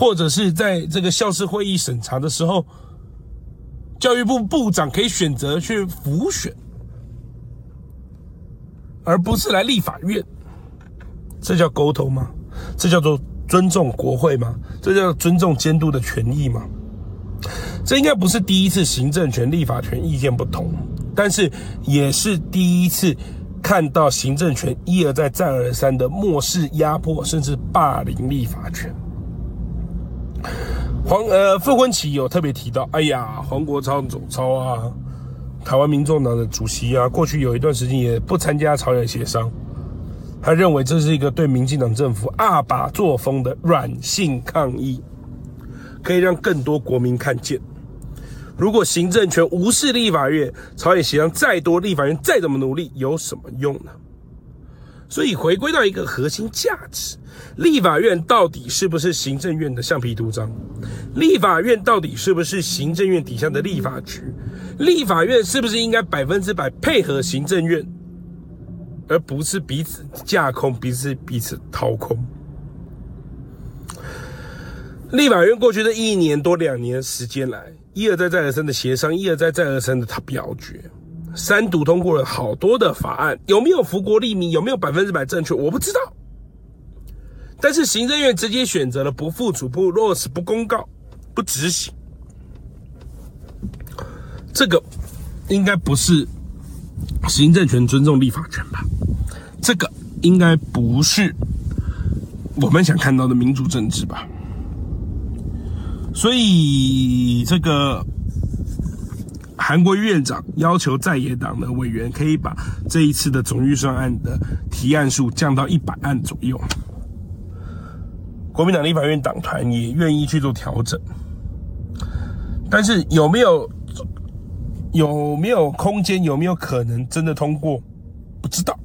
或者是在这个校事会议审查的时候，教育部部长可以选择去辅选，而不是来立法院。这叫沟通吗？这叫做尊重国会吗？这叫尊重监督的权益吗？这应该不是第一次行政权、立法权意见不同，但是也是第一次看到行政权一而再、再而三的漠视、压迫，甚至霸凌立法权。傅昆萁有特别提到，哎呀，黄国昌总召啊，台湾民众党的主席啊，过去有一段时间也不参加朝野协商，他认为这是一个对民进党政府恶把作风的软性抗议，可以让更多国民看见。如果行政权无视立法院，朝野协商再多，立法院再怎么努力，有什么用呢？所以回归到一个核心价值，立法院到底是不是行政院的橡皮图章？立法院到底是不是行政院底下的立法局？立法院是不是应该100%配合行政院，而不是彼此架空、彼此掏空？立法院过去的1年多2年的时间来，一而再再而三的协商，一而再再而三的他表决，3读通过了好多的法案，有没有福国利民，有没有100%正确，我不知道。但是行政院直接选择了不付诸、不落实、不公告、不执行，这个应该不是行政权尊重立法权吧？这个应该不是我们想看到的民主政治吧？所以这个韩国瑜院长要求在野党的委员可以把这一次的总预算案的提案数降到100案左右。国民党立法院党团也愿意去做调整，但是有没有空间，有没有可能真的通过，不知道。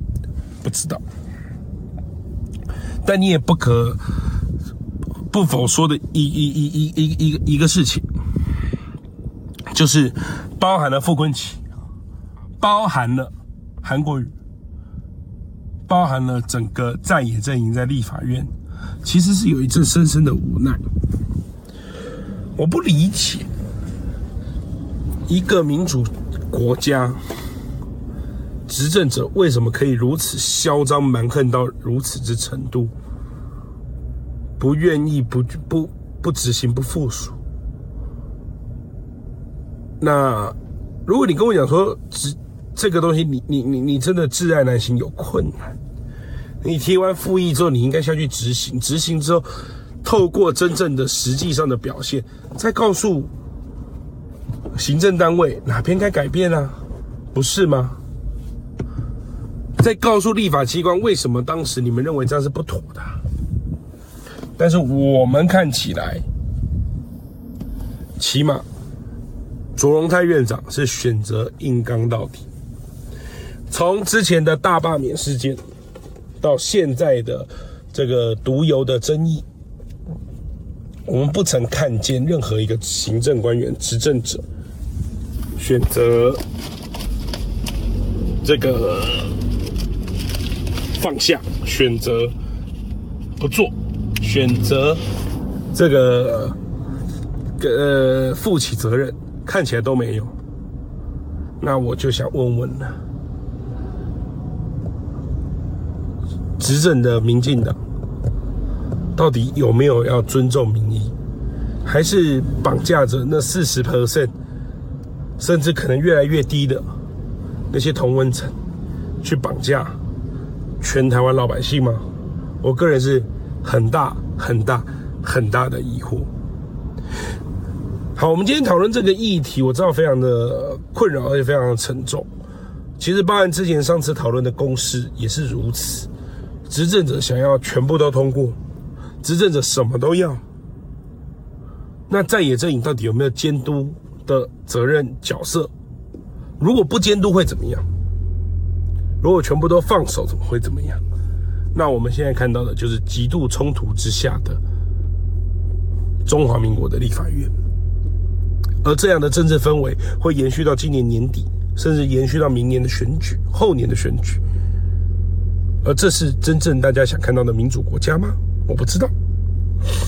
但你也不可不否说的一个事情，就是包含了傅昆萁，包含了韩国瑜，包含了整个在野阵营在立法院，其实是有一阵深深的无奈。我不理解一个民主国家执政者为什么可以如此嚣张蛮横到如此之程度，不愿意不执行不附属。那如果你跟我讲说这个东西你真的窒碍难行，有困难，你提完复议之后你应该下去执行，执行之后透过真正的实际上的表现，再告诉行政单位哪边该改变啊，不是吗？再告诉立法机关为什么当时你们认为这样是不妥的。但是我们看起来，起码卓荣泰院长是选择硬刚到底。从之前的大罢免事件到现在的这个毒油的争议，我们不曾看见任何一个行政官员、执政者选择这个放下，选择不做，选择这个负起责任，看起来都没有。那我就想问问了，执政的民进党到底有没有要尊重民意，还是绑架着那40%，甚至可能越来越低的那些同温层去绑架全台湾老百姓吗？我个人是很大的疑惑。好，我们今天讨论这个议题，我知道非常的困扰，而且非常的沉重。其实包含之前上次讨论的公式也是如此，执政者想要全部都通过，执政者什么都要，那在野阵营到底有没有监督的责任角色？如果不监督会怎么样？如果全部都放手，会怎么样？那我们现在看到的就是极度冲突之下的中华民国的立法院，而这样的政治氛围会延续到今年年底，甚至延续到明年的选举、后年的选举。而这是真正大家想看到的民主国家吗？我不知道。